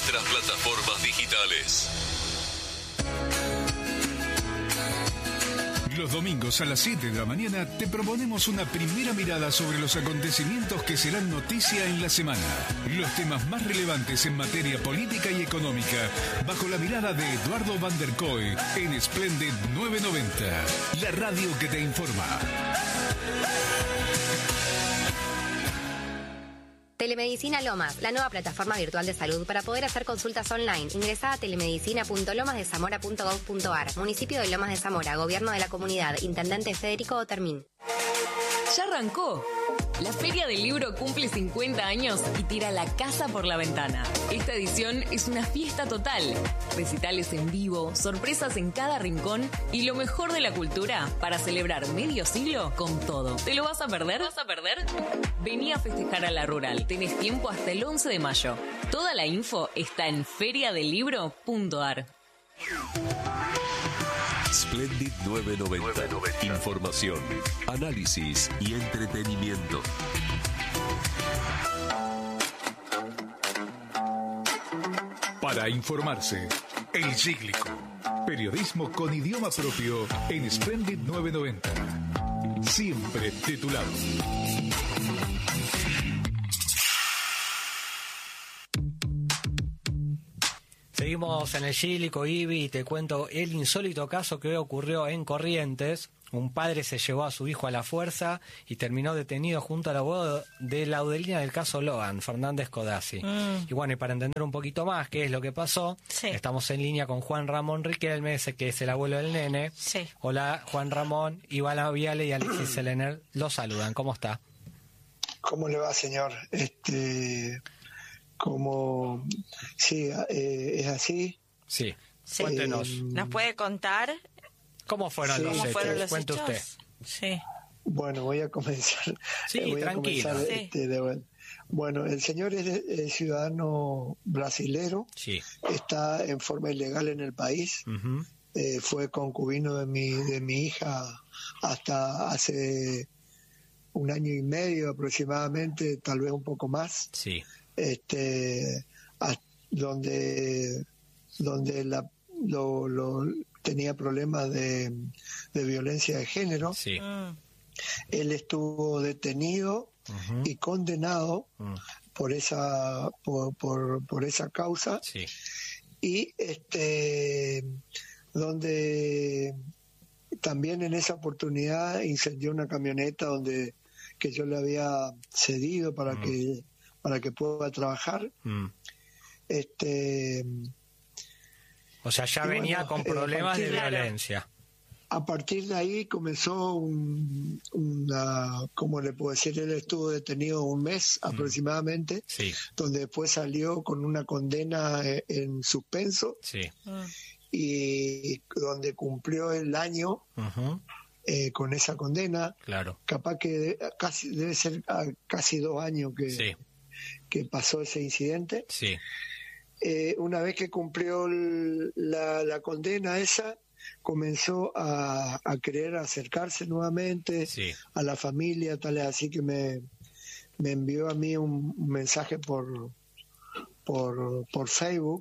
nuestras plataformas digitales. Los domingos a las 7 de la mañana te proponemos una primera mirada sobre los acontecimientos que serán noticia en la semana. Los temas más relevantes en materia política y económica, bajo la mirada de Eduardo Van der Kooi en Splendid 990, la radio que te informa. Telemedicina Lomas, la nueva plataforma virtual de salud para poder hacer consultas online. Ingresá a telemedicina.lomasdezamora.gov.ar. Municipio de Lomas de Zamora, Gobierno de la Comunidad, Intendente Federico Otermín. Ya arrancó. La Feria del Libro cumple 50 años y tira la casa por la ventana. Esta edición es una fiesta total. Recitales en vivo, sorpresas en cada rincón y lo mejor de la cultura para celebrar medio siglo con todo. ¿Te lo vas a perder? Vení a festejar a la Rural. Tenés tiempo hasta el 11 de mayo. Toda la info está en feriadelibro.ar. Splendid 990. Información, análisis y entretenimiento. Para informarse, El Cíclico. Periodismo con idioma propio en Splendid 990. Siempre de tu lado. Seguimos en el Cíclico, Ibi, y te cuento el insólito caso que ocurrió en Corrientes. Un padre se llevó a su hijo a la fuerza y terminó detenido junto al abogado de la audiencia del caso Logan, Fernández Codazzi. Y bueno, y para entender un poquito más qué es lo que pasó, estamos en línea con Juan Ramón Riquelme, que es el abuelo del nene. Sí. Hola, Juan Ramón, Ivana Viale y Alexis Selener los saludan. ¿Cómo está? ¿Cómo le va, señor? Como sí, es así. Sí. Cuéntenos. ¿Nos puede contar cómo fueron los hechos? Cuente usted. Sí. Bueno, voy a comenzar. Sí, tranquilo. Bueno, el señor es ciudadano brasilero. Sí. Está en forma ilegal en el país. Fue concubino de mi hija hasta hace 1 año y medio aproximadamente, tal vez un poco más. Sí. Donde tenía problemas de violencia de género. Sí. Él estuvo detenido y condenado por esa causa. Sí. Y donde también en esa oportunidad incendió una camioneta que yo le había cedido para que pueda trabajar. O sea, ya venía con problemas de violencia. A partir de ahí comenzó ¿cómo le puedo decir? Él estuvo detenido 1 mes aproximadamente, donde después salió con una condena en suspenso, y donde cumplió el año con esa condena. Claro. Capaz que debe ser casi 2 años que pasó ese incidente. Sí. Una vez que cumplió la condena esa, comenzó a querer acercarse nuevamente a la familia, tal es así que me envió a mí un mensaje por Facebook,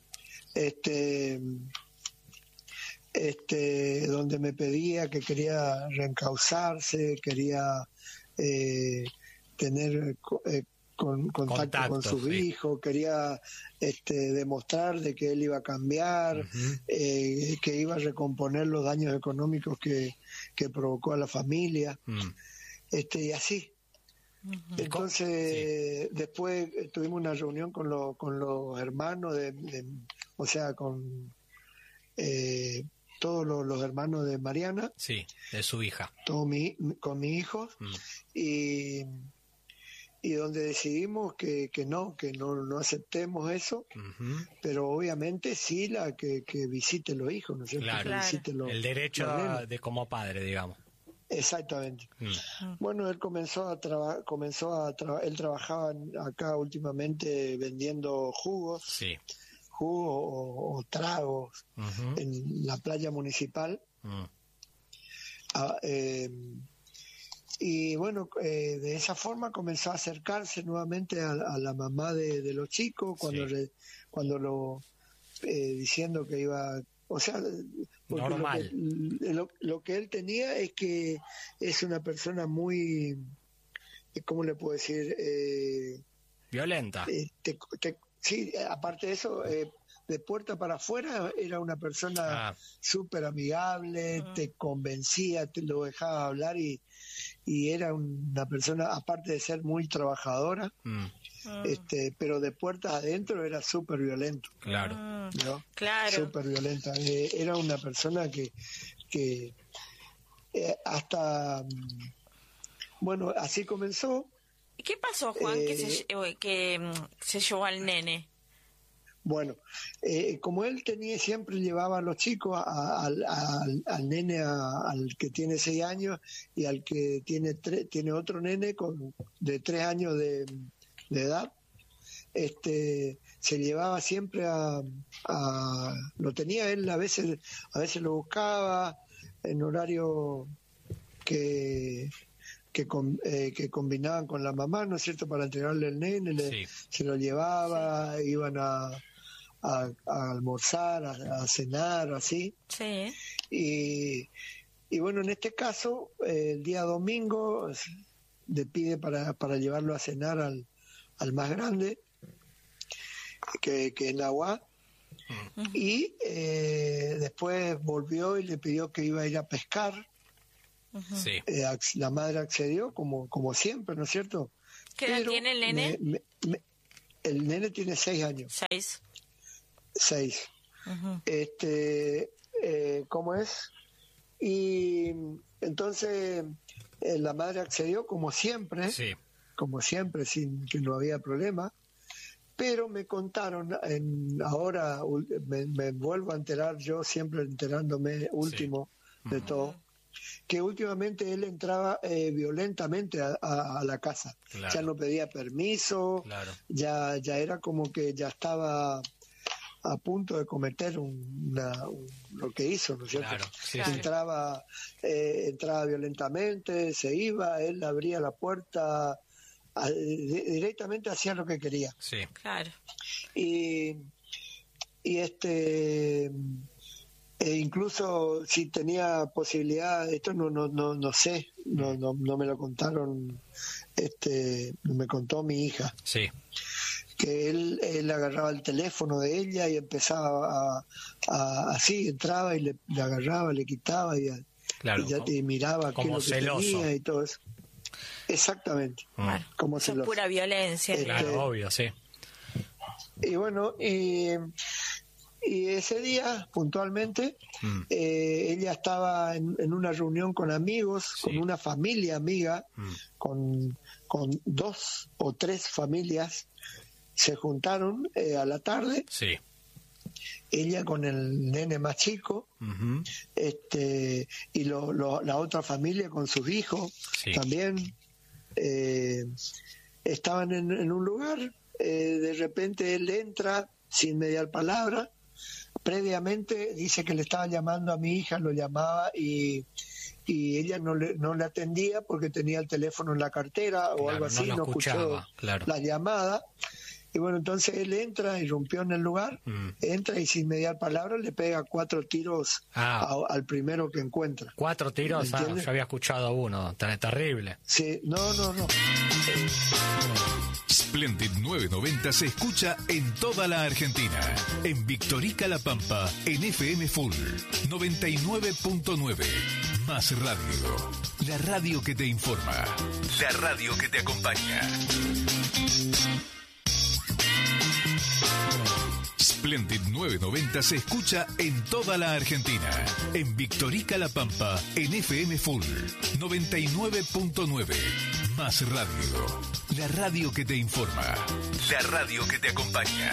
donde me pedía que quería reencauzarse, quería tener contacto con sus hijos, quería demostrar de que él iba a cambiar, que iba a recomponer los daños económicos que provocó a la familia, y así. Entonces, después tuvimos una reunión con los hermanos o sea, con todos los hermanos de Mariana. Sí, de su hija. Con mi hijo. Y donde decidimos que no aceptemos eso, pero obviamente sí que visite los hijos, ¿no es cierto? Claro. Que visite el derecho de como padre, digamos. Exactamente. Bueno, él él trabajaba acá últimamente vendiendo jugos, jugos o tragos en la playa municipal. Y bueno, de esa forma comenzó a acercarse nuevamente a la mamá de los chicos cuando lo diciendo que iba, o sea, normal. Lo que él tenía es que es una persona muy, ¿cómo le puedo decir? Violenta. Sí, aparte de eso, de puerta para afuera era una persona súper amigable, te convencía, te lo dejaba hablar y era una persona, aparte de ser muy trabajadora, pero de puertas adentro era súper violento. Claro. ¿no? Claro. Súper violenta. Era una persona que hasta, bueno, así comenzó. ¿Y qué pasó, Juan, que se llevó al nene? Bueno, como él siempre llevaba a los chicos, al nene al que tiene 6 años y al que tiene otro nene de 3 años de edad, se llevaba siempre lo tenía él, a veces lo buscaba en horario que combinaban con la mamá, ¿no es cierto?, para entregarle el nene, se lo llevaba, iban a almorzar, a cenar, así. Sí. Y bueno, en este caso, el día domingo le pide para llevarlo a cenar al más grande, que es Nahuá, y después volvió y le pidió que iba a ir a pescar. Sí. La madre accedió, como siempre, ¿no es cierto? ¿Qué edad tiene el nene? El nene tiene 6 años. 6. ¿Cómo es? Y entonces la madre accedió como siempre, sin que no había problema, pero me contaron, ahora me vuelvo a enterar, yo siempre enterándome último de todo, que últimamente él entraba violentamente a la casa. Claro. Ya no pedía permiso, ya era como que ya estaba a punto de cometer lo que hizo, ¿no es cierto? Claro. Entraba violentamente, se iba, él abría la puerta, directamente hacía lo que quería. Sí, claro. Incluso si tenía posibilidad, esto no sé, no me lo contaron, me contó mi hija. Sí. Que él agarraba el teléfono de ella y empezaba así, entraba y le agarraba, le quitaba y miraba qué es lo que tenía y todo eso. Exactamente. Como celoso. Pura violencia. Claro, obvio, sí. Y bueno, y ese día, puntualmente, ella estaba en una reunión con amigos, con una familia amiga, con 2 o 3 familias. Se juntaron a la tarde, ella con el nene más chico, y la otra familia con sus hijos también. Estaban en un lugar, de repente él entra sin mediar palabra. Previamente dice que le estaba llamando a mi hija, lo llamaba y ella no le atendía porque tenía el teléfono en la cartera o algo así, no escuchó la llamada. Y bueno, entonces él entra, irrumpió en el lugar, entra y sin mediar palabra le pega 4 tiros al primero que encuentra. 4 tiros, yo había escuchado uno, terrible. Sí, no. Splendid 990 se escucha en toda la Argentina. En Victorica La Pampa, en FM Full 99.9. Más radio. La radio que te informa. La radio que te acompaña. Splendid 990 se escucha en toda la Argentina. En Victorica La Pampa, en FM Full 99.9. Más radio. La radio que te informa. La radio que te acompaña.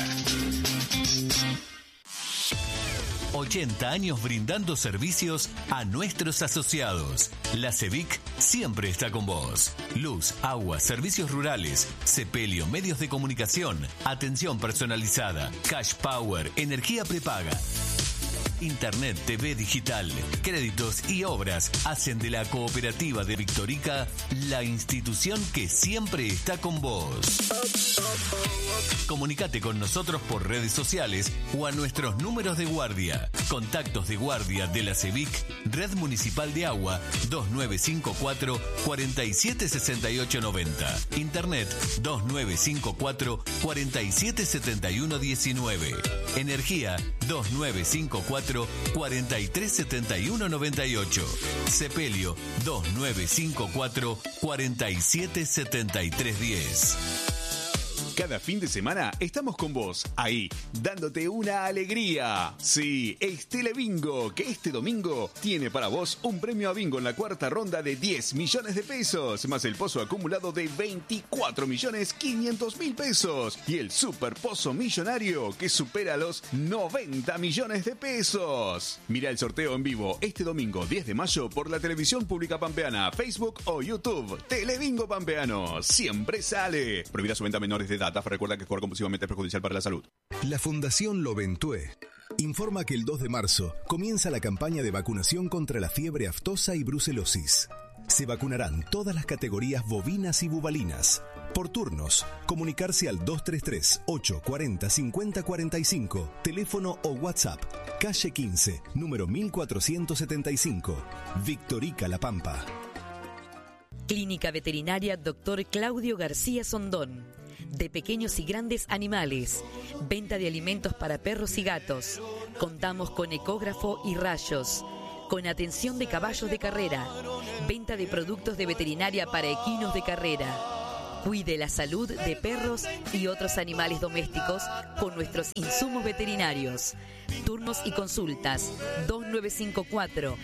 80 años brindando servicios a nuestros asociados. La CEVIC siempre está con vos. Luz, agua, servicios rurales, sepelio, medios de comunicación, atención personalizada, cash power, energía prepaga. Internet, TV digital, créditos y obras hacen de la Cooperativa de Victorica la institución que siempre está con vos. Comunicate con nosotros por redes sociales o a nuestros números de guardia. Contactos de guardia de la CEVIC, Red Municipal de Agua, 2954 476890. Internet 2954 477119. Energía 2954 437198. Sepelio 2954 477310. Cada fin de semana estamos con vos, ahí, dándote una alegría. Sí, es Telebingo, que este domingo tiene para vos un premio a bingo en la cuarta ronda de 10 millones de pesos, más el pozo acumulado de 24.500.000 pesos y el super pozo millonario que supera los 90 millones de pesos. Mira el sorteo en vivo este domingo 10 de mayo por la televisión pública pampeana, Facebook o YouTube. Telebingo Pampeano, siempre sale. Prohibida su venta a menores de edad. Recuerda que jugar compulsivamente es perjudicial para la salud. La Fundación Loventué informa que el 2 de marzo comienza la campaña de vacunación contra la fiebre aftosa y brucelosis. Se vacunarán todas las categorías bovinas y bubalinas. Por turnos, comunicarse al 233-840-5045, teléfono o WhatsApp, calle 15, número 1475, Victorica La Pampa. Clínica Veterinaria Dr. Claudio García Sondón. De pequeños y grandes animales. Venta de alimentos para perros y gatos. Contamos con ecógrafo y rayos. Con atención de caballos de carrera. Venta de productos de veterinaria para equinos de carrera. Cuide la salud de perros y otros animales domésticos con nuestros insumos veterinarios. Turnos y consultas 2954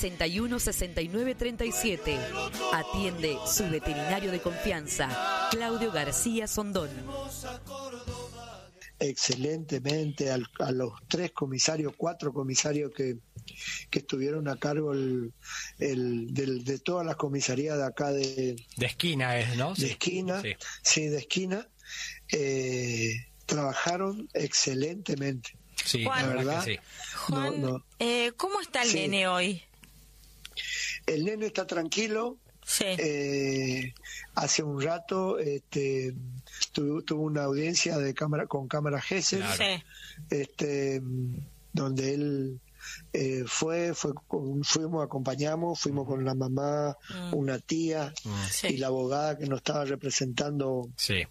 616937. Atiende su veterinario de confianza, Claudio García Sondón. Excelentemente a los 4 comisarios que estuvieron a cargo de todas las comisarías de acá de esquina, ¿no? De esquina, sí, de esquina, trabajaron excelentemente. Sí, Juan, la verdad. Sí. Juan, ¿cómo está el nene hoy? El nene está tranquilo. Sí. Hace un rato tuvo una audiencia de con cámara Gesell, claro. Donde él acompañamos, fuimos con la mamá, una tía y la abogada que nos estaba representando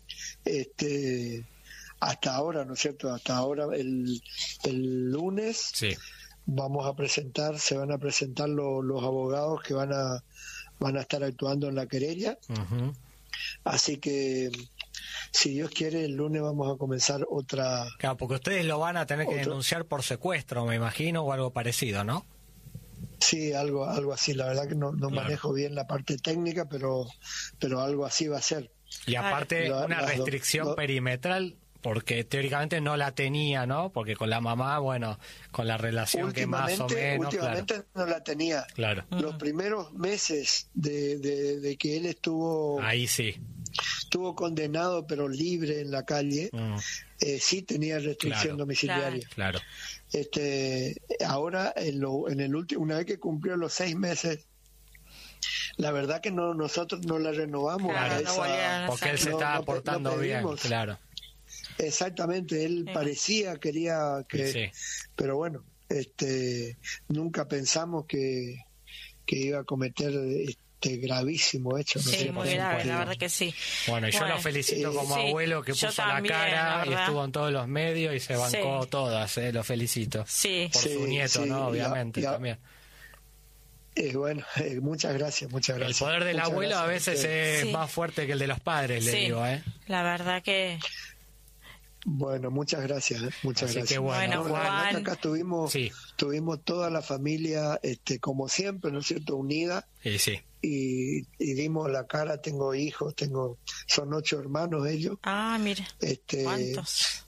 hasta ahora, ¿no es cierto? Hasta ahora el lunes se van a presentar los abogados que van a estar actuando en la querella. Así que si Dios quiere, el lunes vamos a comenzar otra... Claro, porque ustedes lo van a tener que denunciar por secuestro, me imagino, o algo parecido, ¿no? Sí, algo así. La verdad que no manejo bien la parte técnica, pero algo así va a ser. Y aparte, una restricción perimetral, porque teóricamente no la tenía, ¿no? Porque con la mamá, bueno, con la relación que más o menos... Últimamente no la tenía. Claro. Los primeros meses de que él estuvo... Ahí sí. Estuvo condenado pero libre en la calle, sí tenía restricción domiciliaria. Claro. Ahora, en el último, una vez que cumplió los 6 meses, la verdad que nosotros no la renovamos. Claro, porque él se está portando bien, claro. Exactamente, él quería que... Pero bueno, nunca pensamos que iba a cometer... gravísimo hecho. Sí, muy grave, la verdad que sí. Bueno, y yo lo felicito como abuelo que puso también, la cara y estuvo en todos los medios y se bancó todas, lo felicito. Sí. Por su nieto, ¿no? Obviamente, también. Bueno, muchas gracias. El poder del abuelo a veces es más fuerte que el de los padres, le digo, La verdad que... Bueno, muchas gracias. Muchas Así gracias. Que bueno, Juan, acá tuvimos toda la familia, como siempre, ¿no es cierto?, unida. Sí. Y dimos la cara. Tengo hijos, son 8 hermanos ellos. Ah, mira. ¿Cuántos?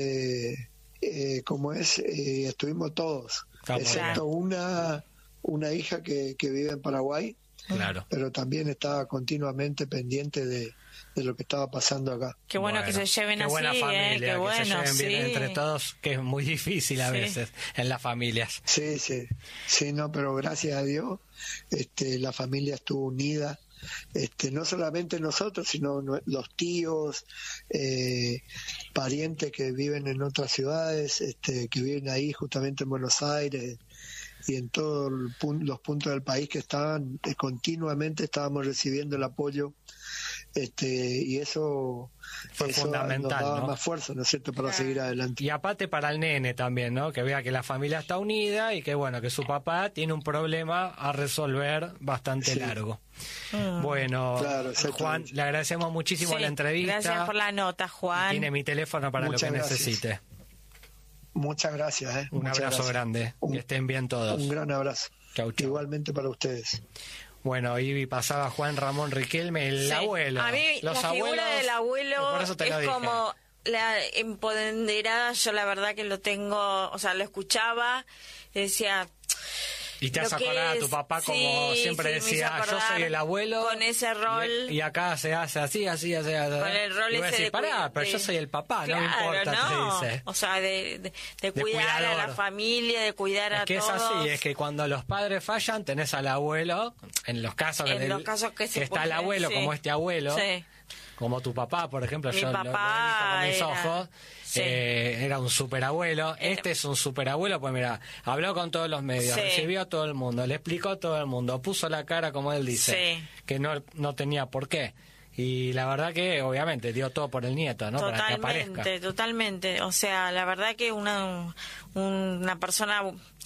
¿Cómo es? Estuvimos todos, excepto una hija que vive en Paraguay, Claro. Pero también estaba continuamente pendiente de lo que estaba pasando acá. Qué bueno que se lleven así, buena familia, qué bueno, que se lleven bien sí. entre todos, que es muy difícil a veces en las familias. Sí, no, pero gracias a Dios la familia estuvo unida. No solamente nosotros, sino los tíos, parientes que viven en otras ciudades, que viven ahí justamente en Buenos Aires y en todos los puntos del país que estaban, continuamente estábamos recibiendo el apoyo, y eso fue fundamental, nos daba ¿no? más fuerza, ¿no es cierto?, para seguir adelante. Y aparte para el nene también, ¿no? Que vea que la familia está unida y que bueno, que su papá tiene un problema a resolver bastante largo. Bueno, claro, Juan, le agradecemos muchísimo la entrevista. Gracias por la nota, Juan. Tiene mi teléfono para Muchas lo que gracias. necesite. Muchas gracias. Un abrazo grande. Que estén bien todos. Un gran abrazo. Chau, chau. Igualmente para ustedes. Bueno, Ivy, pasaba Juan Ramón Riquelme, el abuelo. A mí los la abuelos, figura del abuelo por eso te lo es dije. como la empoderada. Yo la verdad que lo tengo, o sea, lo escuchaba y decía... Y te has acordado a tu papá como siempre decía, yo soy el abuelo. Con ese rol. Y acá se hace así. Con el rol y voy a ese decir, pará, pero yo soy el papá, claro, no me importa no. qué dice. O sea, de cuidar a la familia, de cuidar a todos. Es que es así, es que cuando los padres fallan, tenés al abuelo, en los casos, que está el abuelo, como este abuelo. Sí. Como tu papá, por ejemplo, Mi yo lo he visto con mis ojos, era un superabuelo. Este es un superabuelo, pues mira, habló con todos los medios, recibió a todo el mundo, le explicó a todo el mundo, puso la cara, como él dice, que no tenía por qué. Y la verdad que, obviamente, dio todo por el nieto, ¿no? Para que aparezca. Totalmente. O sea, la verdad que una persona,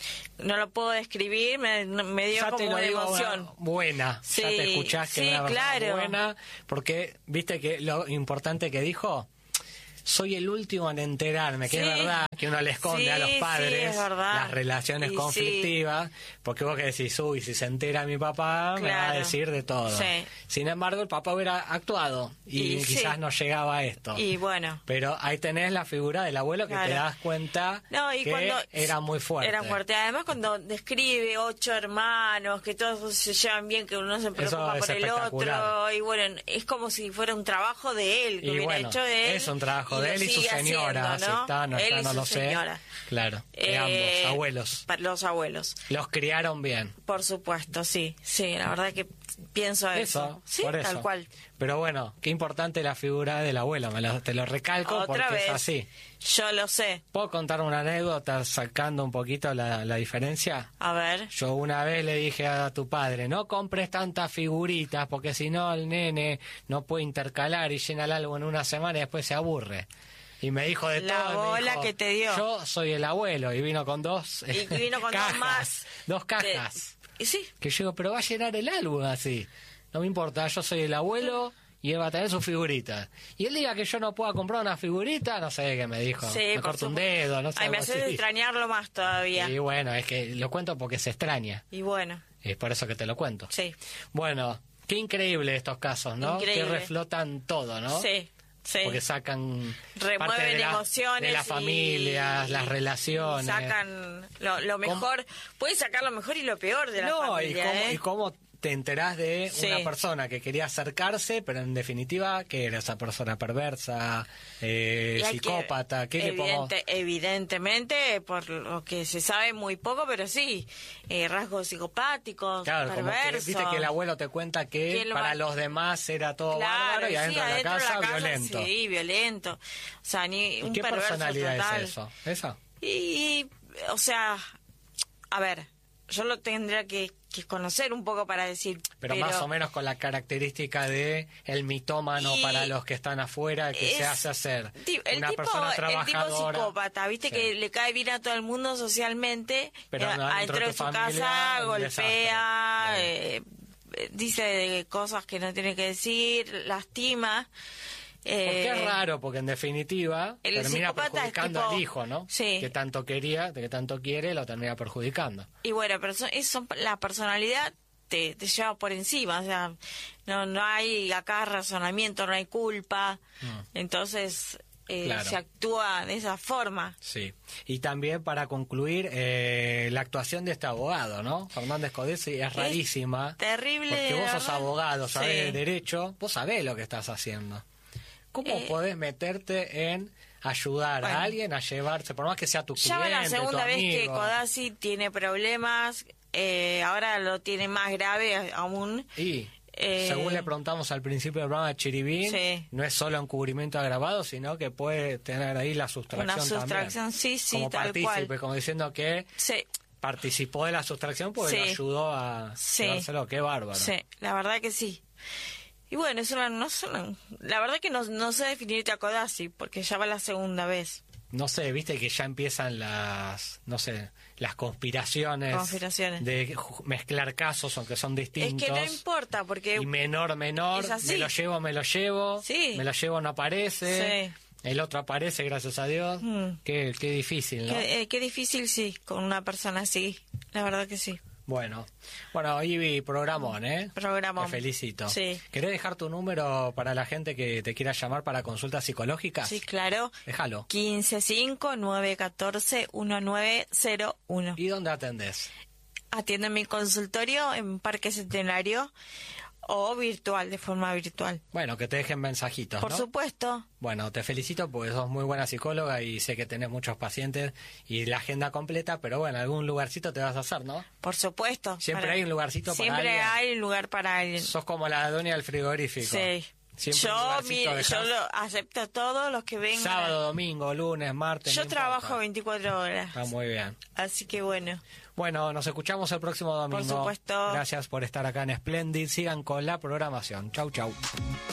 no lo puedo describir, me dio ya como una emoción. Buena. Sí, ya te escuchás que era una persona claro. buena, porque, viste que lo importante que dijo... Soy el último en enterarme, que es verdad que uno le esconde a los padres las relaciones conflictivas, porque vos que decís, uy, si se entera mi papá, me va a decir de todo. Sin embargo, el papá hubiera actuado y quizás no llegaba a esto. Y bueno. Pero ahí tenés la figura del abuelo que te das cuenta que era muy fuerte. Era fuerte. Además, cuando describe 8 hermanos, que todos se llevan bien, que uno se preocupa por el otro, y bueno, es como si fuera un trabajo de él, que y hubiera bueno, hecho él. Es un trabajo de él y su señora, haciendo, ¿no? si está, no él está, y no su lo sé. Señora. Claro, ambos, abuelos. Los abuelos. Los criaron bien. Por supuesto, sí, la verdad que pienso eso. Sí, por eso. Tal cual. Pero bueno, qué importante la figura del abuelo, te lo recalco Otra porque vez. es así. Yo lo sé. ¿Puedo contar una anécdota sacando un poquito la diferencia? A ver. Yo una vez le dije a tu padre, no compres tantas figuritas porque si no el nene no puede intercalar y llena el álbum en una semana y después se aburre. Y me dijo de la todo. bola dijo, que te dio. Yo soy el abuelo y vino con dos cajas, dos más. Dos cajas. Sí. Que yo digo, pero va a llenar el álbum así. No me importa, yo soy el abuelo y él va a tener sus figuritas. Y el día que yo no pueda comprar una figurita, no sé qué me dijo. Me corto un dedo, no sé. Ay, me haces extrañarlo más todavía. Y bueno, es que lo cuento porque se extraña. Y bueno. Es por eso que te lo cuento. Sí. Bueno, qué increíble estos casos, ¿no? Increíble. Que reflotan todo, ¿no? Sí. Porque sacan remueven parte de emociones de las familias, las relaciones. Sacan lo mejor, pueden sacar lo mejor y lo peor de la familia. Y cómo te enterás de una persona que quería acercarse, pero en definitiva, ¿qué era esa persona? Perversa, psicópata. Evidentemente, por lo que se sabe muy poco, pero sí, rasgos psicopáticos, perversos. Como que, viste que el abuelo te cuenta que para los demás era todo bárbaro y adentro de la casa violento. Sí, violento. O sea, un ¿qué perverso personalidad total. es eso? ¿Esa? Y, o sea, a ver, yo lo tendría que conocer un poco para decir. Pero más o menos con la característica de el mitómano para los que están afuera, que se hace hacer una persona trabajadora. El tipo psicópata, viste, que le cae bien a todo el mundo socialmente, pero adentro de su casa golpea, dice cosas que no tiene que decir, lastima. Porque es raro, porque en definitiva termina perjudicando al hijo, ¿no? Sí. Que tanto quería, que tanto quiere, lo termina perjudicando. Y bueno, pero la personalidad te lleva por encima, o sea, no hay acá razonamiento, no hay culpa. Entonces, se actúa de esa forma. Sí. Y también para concluir, la actuación de este abogado, ¿no? Fernández Codesi es rarísima. Terrible. Porque vos sos abogado, sabés de derecho, vos sabés lo que estás haciendo. ¿Cómo podés meterte en ayudar a alguien a llevarse, por más que sea tu cliente, ya va la segunda vez que Codazzi tiene problemas, ahora lo tiene más grave aún. Y según le preguntamos al principio del programa de Chiribín, no es solo encubrimiento agravado, sino que puede tener ahí la sustracción también. Una sustracción, sí, como tal partícipe, cual. Como diciendo que participó de la sustracción porque lo ayudó a llevárselo. Qué bárbaro. Sí, la verdad que sí. Y bueno, la verdad que no sé definirte a Codazzi, porque ya va la segunda vez. No sé, viste que ya empiezan las conspiraciones de mezclar casos, aunque son distintos. Es que no importa, porque... Y menor, me lo llevo, me lo llevo, no aparece. El otro aparece, gracias a Dios. Qué difícil, ¿no? Qué difícil, sí, con una persona así, la verdad que sí. Bueno, Ivy, programón, ¿eh? Programón. Te felicito. Sí. ¿Querés dejar tu número para la gente que te quiera llamar para consultas psicológicas? Sí, claro. Déjalo. 155-914-1901. ¿Y dónde atendés? Atiendo en mi consultorio en Parque Centenario o virtual, de forma virtual. Bueno, que te dejen mensajitos, Por supuesto. Bueno, te felicito porque sos muy buena psicóloga y sé que tenés muchos pacientes y la agenda completa, pero bueno, algún lugarcito te vas a hacer, ¿no? Por supuesto. Siempre hay un lugarcito para alguien. Siempre hay un lugar para alguien. Sos como la dueña del frigorífico. Sí. Yo acepto todos los que vengan. Sábado, domingo, lunes, martes. Yo trabajo 24 horas. Está muy bien. Así que bueno. Bueno, nos escuchamos el próximo domingo. Por supuesto. Gracias por estar acá en Splendid. Sigan con la programación. Chau, chau.